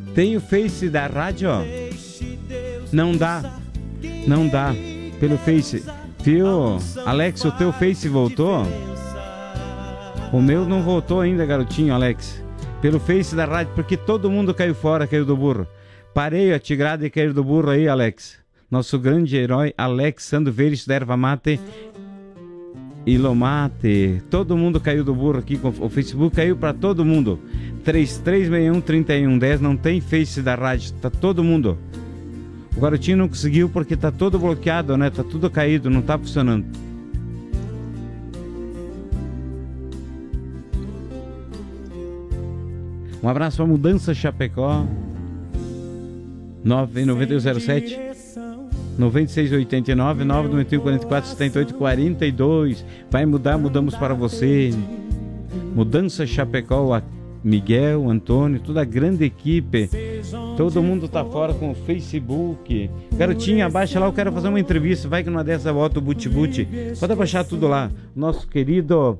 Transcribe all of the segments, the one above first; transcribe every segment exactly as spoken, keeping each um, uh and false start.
Tem o Face da rádio? Não dá. Não dá. Pelo Face. Viu, Alex, o teu Face voltou? O meu não voltou ainda, garotinho, Alex. Pelo Face da rádio, porque todo mundo caiu fora, caiu do burro. Parei a tigrada e cair do burro aí, Alex. Nosso grande herói, Alex Sando Veres da Erva Mate e Lomate. Todo mundo caiu do burro aqui. O Facebook caiu para todo mundo. três três seis um, três um um zero. Não tem Face da rádio. Tá todo mundo. O garotinho não conseguiu porque tá todo bloqueado, né? Tá tudo caído, não tá funcionando. Um abraço para Mudança Chapecó. nove nove um zero sete nove seis oito nove nove nove um quatro quatro sete oito quatro dois. Vai mudar, mudamos para você. Mudança Chapecó, a Miguel, Antônio, toda a grande equipe. Todo mundo tá fora com o Facebook. Garotinha, abaixa lá, eu quero fazer uma entrevista. Vai que numa dessa volta o Buti Buti. Pode abaixar tudo lá. Nosso querido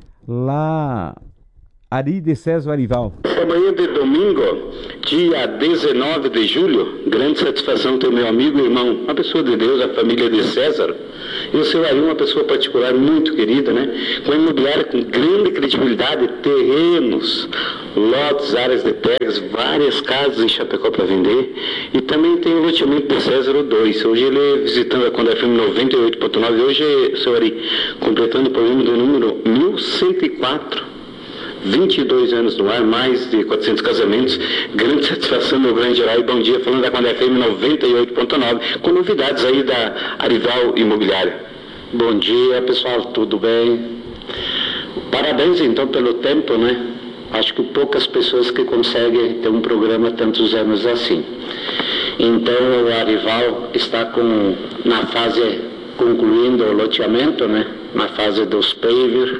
lá, Ari de César Arival. Essa manhã de domingo, dia dezenove de julho, grande satisfação ter meu amigo e irmão, uma pessoa de Deus, a família de César, e o seu Ari, uma pessoa particular muito querida, né? Com imobiliária com grande credibilidade, terrenos, lotes, áreas de terras, várias casas em Chapecó para vender, e também tem o loteamento de César o dois. Hoje ele é visitando a Conda F M noventa e oito ponto nove, hoje, seu Ari, completando o programa do número mil cento e quatro. vinte e dois anos no ar, mais de quatrocentos casamentos, grande satisfação, meu grande herói, bom dia, falando da Conda F M noventa e oito ponto nove, com novidades aí da Arival Imobiliária. Bom dia, pessoal, tudo bem? Parabéns, então, pelo tempo, né? Acho que poucas pessoas que conseguem ter um programa tantos anos assim. Então, o Arival está com, na fase, concluindo o loteamento, né? Na fase dos pavers,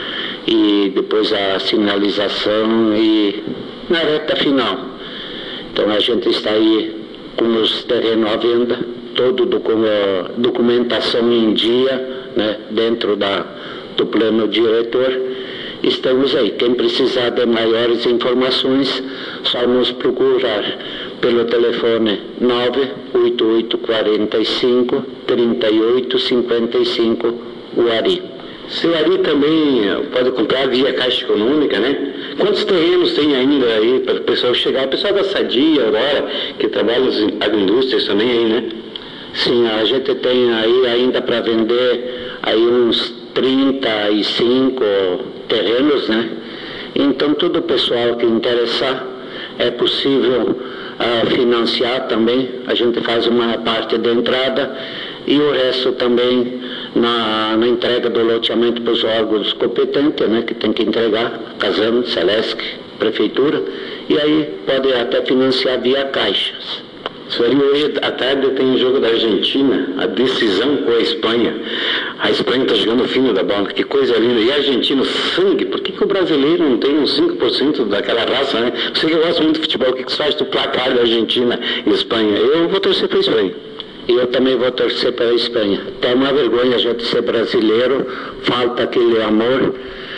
e depois a sinalização e na reta final. Então a gente está aí com os terrenos à venda, toda a documentação em dia, né, dentro da, do plano diretor. Estamos aí. Quem precisar de maiores informações, só nos procurar pelo telefone nove oito oito quatro cinco, três oito cinco cinco, o Ari. Seu Ari também pode comprar via Caixa Econômica, né? Quantos terrenos tem ainda aí para o pessoal chegar? O pessoal da Sadia agora, que trabalha nas agroindústrias também aí, né? Sim, a gente tem aí ainda para vender aí uns trinta e cinco terrenos, né? Então todo o pessoal que interessar, é possível uh, financiar também. A gente faz uma parte da entrada e o resto também na, na entrega do loteamento para os órgãos competentes, né, que tem que entregar, Casam, Celesc, Prefeitura, e aí pode até financiar via caixas. Hoje à tarde tem um jogo da Argentina, a decisão com a Espanha. A Espanha está jogando o fino da bola, que coisa linda. E a Argentina, sangue, por que, que o brasileiro não tem uns cinco por cento daquela raça, né? Você que gosta muito de futebol, o que, que você faz do placar da Argentina e Espanha? Eu vou torcer para a Espanha. E eu também vou torcer para a Espanha. Tá uma vergonha a gente ser brasileiro, falta aquele amor.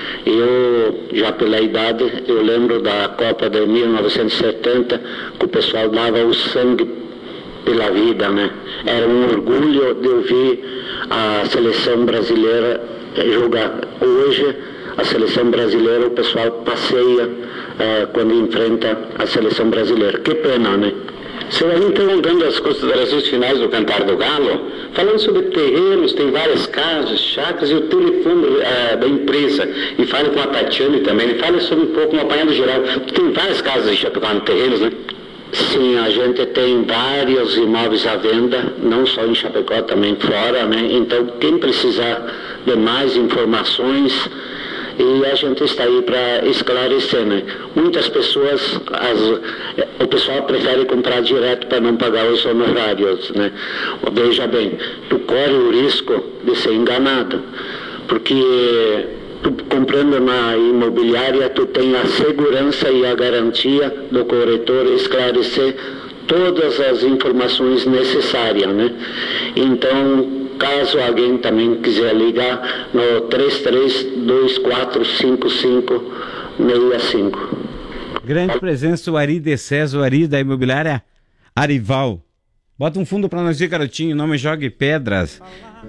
Eu, já pela idade, eu lembro da Copa de mil novecentos e setenta, que o pessoal dava o sangue pela vida, né? Era um orgulho de ouvir a seleção brasileira jogar. Hoje, a seleção brasileira, o pessoal passeia uh, quando enfrenta a seleção brasileira. Que pena, né? Seu aí, então, dando as considerações finais do Cantar do Galo, falando sobre terrenos, tem várias casas, chácaras e o telefone uh, da empresa. E fale com a Tatiane também, e fale sobre um pouco, um apanhado geral. Tem várias casas em Chapecó, terrenos, né? Sim, a gente tem vários imóveis à venda, não só em Chapecó, também fora, né? Então, quem precisar de mais informações, e a gente está aí para esclarecer, né? Muitas pessoas, as, o pessoal prefere comprar direto para não pagar os honorários, né? Veja bem, tu corre o risco de ser enganado, porque tu, comprando na imobiliária, tu tem a segurança e a garantia do corretor esclarecer todas as informações necessárias, né? Então, caso alguém também quiser ligar no três três dois quatro cinco cinco seis cinco. Grande presença, o Ari de César, o Ari da imobiliária Arival. Bota um fundo pra nós ver, garotinho. Não me jogue pedras.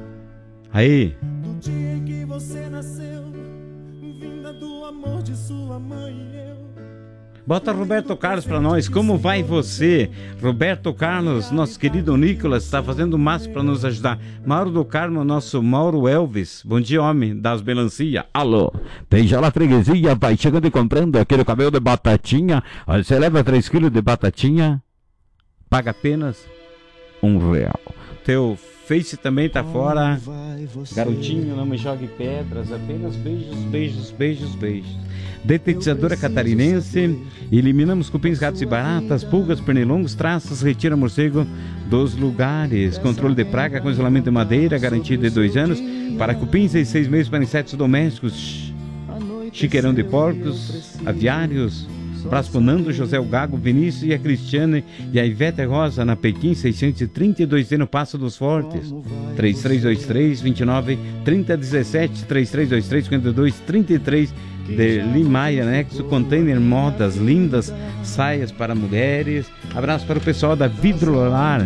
Aí. No dia que você nasceu, vinda do amor de sua mãe e eu. Bota Roberto Carlos pra nós. Como vai você? Roberto Carlos, nosso querido Nicolas, está fazendo o máximo pra nos ajudar. Mauro do Carmo, nosso Mauro Elvis. Bom dia, homem das melancia. Alô. Tem já lá freguesia, vai chegando e comprando aquele cabelo de batatinha. Aí você leva três quilos de batatinha, paga apenas um real. Teu Face também tá fora. Garotinho, não me jogue pedras. Apenas beijos, beijos, beijos, beijos. Detetizadora catarinense. Eliminamos cupins, ratos e baratas, pulgas, pernilongos, traças, retira morcego dos lugares. Controle de praga com isolamento de madeira, garantia de dois anos. Para cupins e seis meses para insetos domésticos. Chiqueirão de porcos, aviários. Abraço pro Nando, José o Gago, Vinícius e a Cristiane e a Ivete Rosa na Pequim seiscentos e trinta e dois no Passo dos Fortes. três três dois três, dois nove, três zero um sete, três três dois três, cinco dois três três de Limaia, anexo Container Modas, lindas saias para mulheres. Abraço para o pessoal da Vidrolar,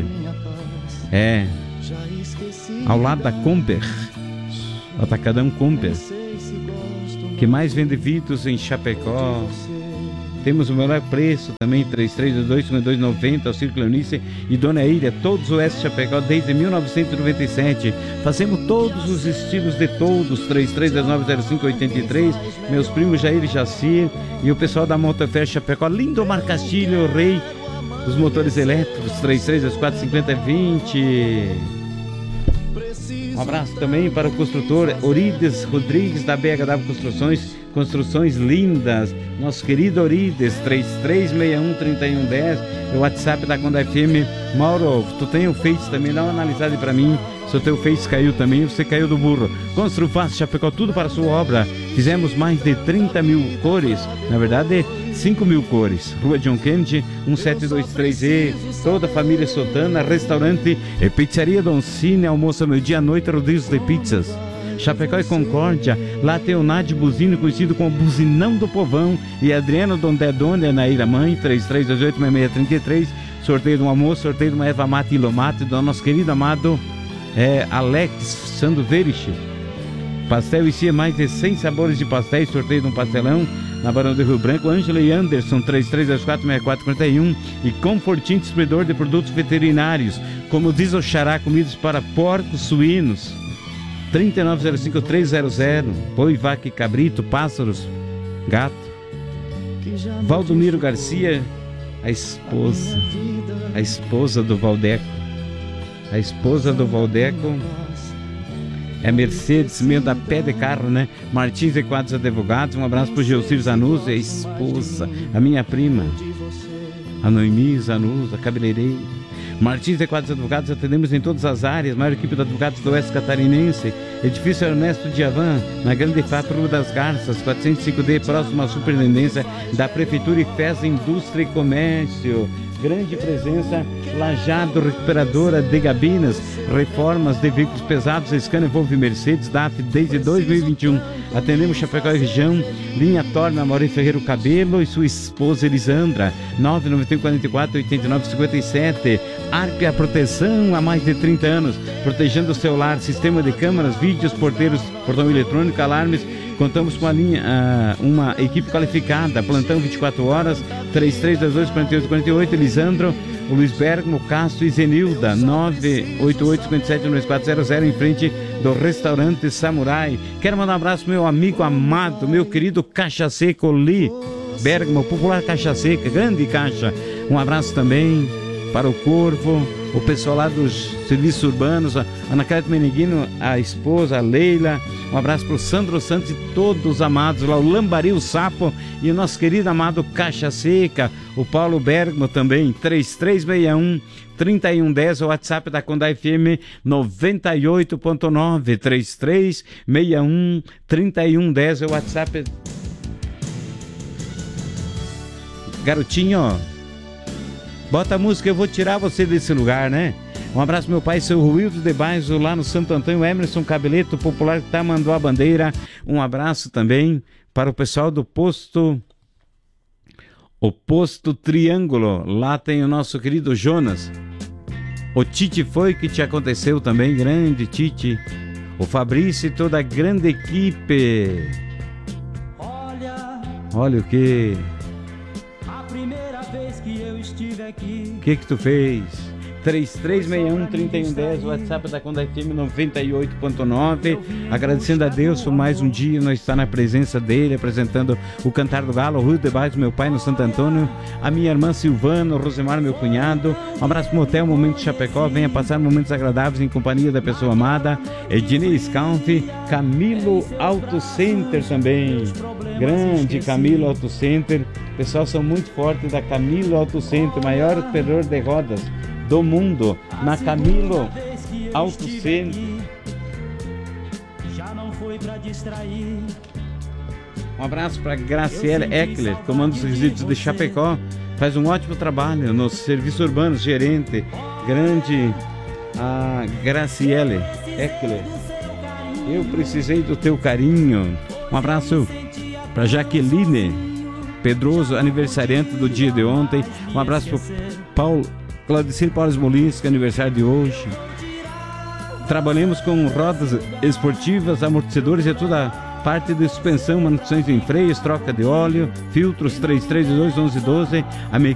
é, ao lado da Comper, Atacadão Comper, que mais vende vidros em Chapecó. Temos o melhor preço também, três três dois dois, cinco dois nove zero, ao Círculo Eunice e Dona Ilha, todos o Oeste Chapecó desde mil novecentos e noventa e sete. Fazemos todos os estilos de todos, três três dois nove zero cinco oito três. Meus primos Jair e Jacir e o pessoal da Motofer Chapecó, Lindomar Castilho, o rei dos motores elétricos, três três dois quatro cinco zero dois zero. Um abraço também para o construtor Orides Rodrigues da B H W Construções, construções lindas, nosso querido Orides, três três seis um, três um um zero, o WhatsApp da Conda F M. Mauro, tu tem o Face também, dá uma analisada para mim, se o teu Face caiu também, você caiu do burro. Construfácil Chapecó, tudo para a sua obra, fizemos mais de trinta mil cores, na verdade cinco mil cores. Rua John Kennedy, um sete dois três E, toda a família Sotana, restaurante e pizzaria Don Cine, almoço ao meio-dia à noite, rodízios de pizzas. Chapecó e Concórdia, lá tem o Nádio Buzino, conhecido como Buzinão do Povão, e Adriano Dondedônia na Ilha Mãe, três três dois oito, seis seis três três, sorteio de um almoço, sorteio de uma erva mate e lomate do nosso querido amado é, Alex Sandoverich. Pastel e cia, mais de cem sabores de pastéis, sorteio de um pastelão na Barão do Rio Branco. Ângela e Anderson, três três dois quatro, seis quatro quatro um, e Confortinho, distribuidor de produtos veterinários, como diz o Xará, comidas para porcos, suínos, três nove zero cinco três zero zero, boi, vaca e cabrito, pássaros, gato. Valdomiro Garcia, a esposa, a esposa do Valdeco, a esposa do Valdeco é Mercedes, meio da pé de carro, né? Martins e Quadros Advogados, um abraço pro Geocir Zanuzzi, a esposa, a minha prima, a Noemi Zanuzzi, a cabeleireira. Martins e Quadros Advogados, atendemos em todas as áreas, maior equipe de advogados do Oeste Catarinense. Edifício Ernesto Diavan, na Grande F A P, Rua das Garças, quatrocentos e cinco D, próximo à Superintendência da Prefeitura, e F E S Indústria e Comércio. Grande presença, Lajado, recuperadora de gabinas, reformas de veículos pesados, Scania, Volvo e Mercedes, D A F desde dois mil e vinte e um. Atendemos Chapecó e região, linha Torna, Maurício Ferreiro Cabelo e sua esposa Elisandra, nove nove um quatro quatro, oito nove cinco sete. Arpia Proteção, há mais de trinta anos, protegendo o seu lar, sistema de câmeras, vídeos, porteiros, portão eletrônico, alarmes. Contamos com a linha, uh, uma equipe qualificada, plantão vinte e quatro horas, três três dois dois, quatro oito quatro oito, Elisandro, o Luiz Bergamo, Castro e Zenilda, nove oito oito, cinco sete, dois quatro zero zero, em frente do restaurante Samurai. Quero mandar um abraço pro meu amigo amado, meu querido Caixa Seca, Li Bergamo, popular Caixa Seca, grande caixa. Um abraço também para o Corvo, o pessoal lá dos serviços urbanos, a Ana Clélia Meneghino, a esposa, a Leila. Um abraço para o Sandro Santos e todos os amados lá, o Lambari, o Sapo e o nosso querido amado Caixa Seca, o Paulo Bergamo também, três três seis um, três um um zero, o WhatsApp da Conda F M noventa e oito ponto nove, três três seis um, três um um zero, o WhatsApp. Garotinho, bota a música, eu vou tirar você desse lugar, né? Um abraço meu pai, seu Ruildo de Baixo, lá no Santo Antônio, Emerson Cabeleto, popular que tá, mandou a bandeira. Um abraço também para o pessoal do posto O Posto Triângulo, lá tem o nosso querido Jonas. O Tite foi que te aconteceu também, grande Tite. O Fabrício e toda a grande equipe. Olha o que... A primeira vez que eu estive aqui. O que que tu fez? três três seis um, três um um zero, WhatsApp da Conda F M noventa e oito ponto nove. Agradecendo a Deus por mais um dia nós estar na presença dele, apresentando o Cantar do Galo, Rui de Baixo, meu pai no Santo Antônio, a minha irmã Silvana, o Rosemar, meu cunhado. Um abraço pro Motel Momento Chapecó, venha passar momentos agradáveis em companhia da pessoa amada. Ednei Scalfi, Camilo Auto Center também. Grande Camilo Auto Center. O pessoal são muito fortes da Camilo Auto Center, maior operador de rodas do mundo, na Camilo Auto Center. Um abraço para Graciele Eckler, comando dos resíduos de Chapecó, faz um ótimo trabalho no serviço urbano, gerente, grande a Graciele Eckler. Eu precisei do teu carinho. Um abraço para Jaqueline Pedroso, aniversariante do dia de ontem. Um abraço para Paulo Claudicino Paulo Molins, que é aniversário de hoje. Trabalhamos com rodas esportivas, amortecedores e toda a parte de suspensão, manutenções em freios, troca de óleo, filtros três três dois um um um doze. A